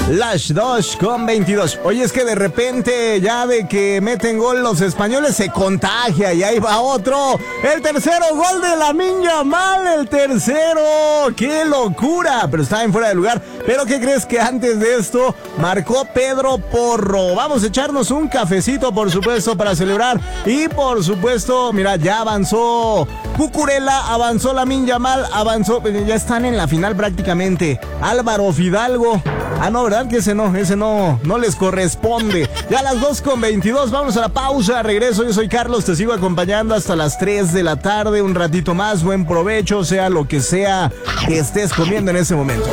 Las 2:22. Oye, es que de repente ya de que meten gol los españoles se contagia y ahí va otro. El tercero gol de Lamine Yamal, el tercero. ¡Qué locura! Pero estaba en fuera de lugar. Pero ¿qué crees que antes de esto marcó Pedro Porro? Vamos a echarnos un cafecito, por supuesto, para celebrar. Y por supuesto, mira, ya avanzó Cucurella, avanzó Lamine Yamal, avanzó, ya están en la final prácticamente. Álvaro Fidalgo. Ah, no, ¿verdad? Que ese no les corresponde. Ya a las 2:22, vamos a la pausa, regreso, yo soy Carlos, te sigo acompañando hasta las 3 de la tarde, un ratito más, buen provecho, sea lo que sea que estés comiendo en ese momento.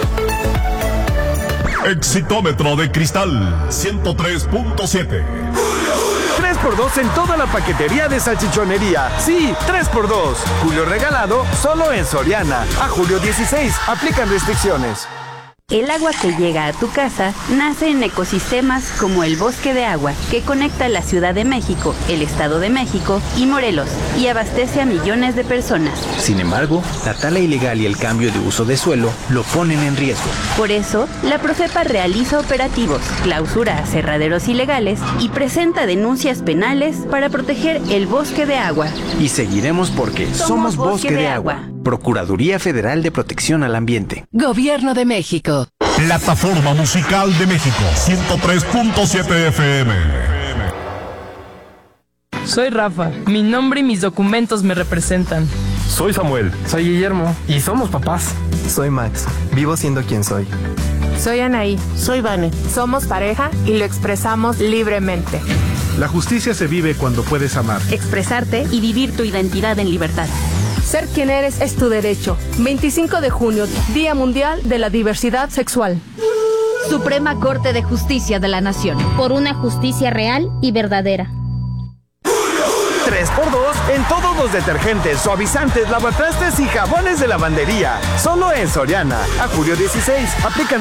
Exitómetro de Cristal 103.7. 3x2 en toda la paquetería de salchichonería. Sí, 3x2. Julio regalado solo en Soriana. A julio 16. Aplican restricciones. El agua que llega a tu casa nace en ecosistemas como el Bosque de Agua, que conecta la Ciudad de México, el Estado de México y Morelos, y abastece a millones de personas. Sin embargo, la tala ilegal y el cambio de uso de suelo lo ponen en riesgo. Por eso, la Profepa realiza operativos, clausura aserraderos ilegales y presenta denuncias penales para proteger el Bosque de Agua. Y seguiremos porque somos Bosque de Agua. Procuraduría Federal de Protección al Ambiente. Gobierno de México. Plataforma Musical de México 103.7 FM. Soy Rafa. Mi nombre y mis documentos me representan. Soy Samuel. Soy Guillermo. Y somos papás. Soy Max. Vivo siendo quien soy. Soy Anaí. Soy Vane. Somos pareja y lo expresamos libremente. La justicia se vive cuando puedes amar, expresarte y vivir tu identidad en libertad. Ser quien eres es tu derecho. 25 de junio, Día Mundial de la Diversidad Sexual. Suprema Corte de Justicia de la Nación. Por una justicia real y verdadera. 3x2 en todos los detergentes, suavizantes, lavatrastes y jabones de lavandería. Solo en Soriana. A julio 16. Aplican